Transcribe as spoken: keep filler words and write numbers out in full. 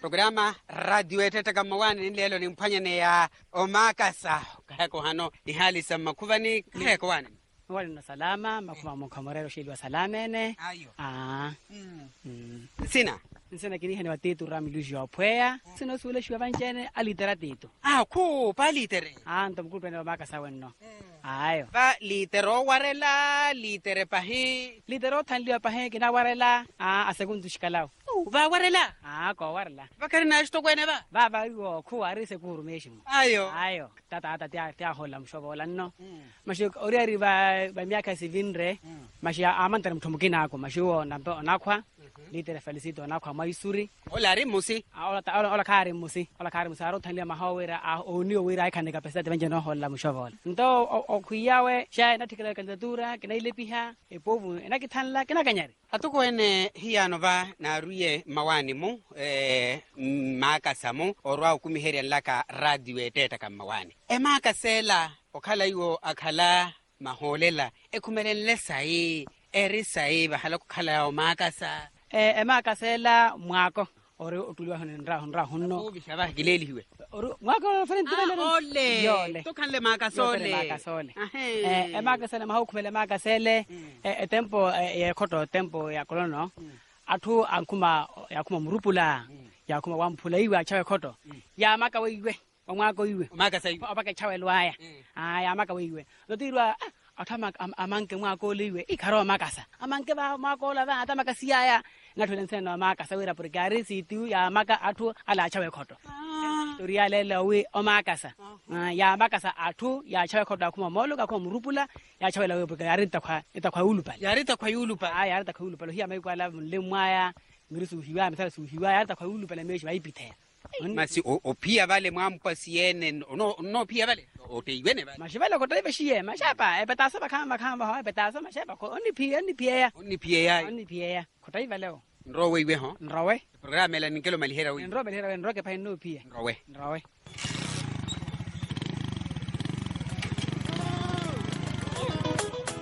programa radio etete kama wani lelo ni mpanyane ya omakasa kako hano ni hali sa makuvani kako wani wali na salama makuma mkamorero shili wa salamene ayo ah mm. mm. sina Nsena kini hani watitu ramiluji wa pwea sino sule shua vanchene alitera titu ah ku pa litere ah nto mkulu pene omakasa wenno ayo pa litero warela litere pahi litero tanliwa pahe kina warela ah asegundu shikalao va warela ah ko warela bakari na shito kwene ba baba yuo kuwari se kurumeshimu ayo ayo tata ata tia tia hola mshobo lanno mm. mashi oriari ba ba miaka sivinre mm. mashi amantara mtumukina ako mashi wo nampo nakwa litere felicito nakwa maisuri ola rimusi ola ola ola kare musi ola kare musaro thanlia mahawira a oni owira ikhanika pesa tebenje no hola mshobo ndo okuyawe sha na tikela kandidatura kina ilepiha epovu na kithanla kina kanyari atuko ene hiano va na ruye mawani mu eh makasa mu orwa ukumiheria laka radio etete kama mawani e makasela okhala iwo akhala maholela ekumelele sai eri sai bahala kukhala o makasa eh emakasela mwako ori otuliwa honra honra honno ubishaba gileli hiwe ori mwako frente lele ole yole to kanle makasole makasole eh emakasela mahokumele makasele e tempo e khoto tempo ya kolono athu ankuma yakuma murupula yakuma wamphula iwe achawe khoto ya maka weiwe omwako iwe makasa iwe abake chawe lwaya ah ya maka weiwe lotirwa athama amanke mwako liwe ikharo makasa amanke ba mwako la ba atama kasiya ngathole nsena makasa wera purgari situ ya maka athu ala chawe khoto toriya lelo we omakasa ya makasa athu ya chawe khoto akuma molo ka kuma murupula ya chawe lawe purgari takwa itakwa ulupa yari takwa ulupa ah yari takwa ulupa hiya mai kwala lemwaya ngirisu hiwa mthala su hiwa yari takwa ulupa la meshi baipithela masi opia vale mwampa siene no no pia vale oteiwene vale mashibala kotaibe shiye mashapa epetasa bakama bakama ho epetasa mashapa ko oni pia oni pia oni pia oni pia kotaibe leo nrowe iwe ho nrowe programa la nikelo malihera wi nrowe malihera nrowe ke pa no pia nrowe nrowe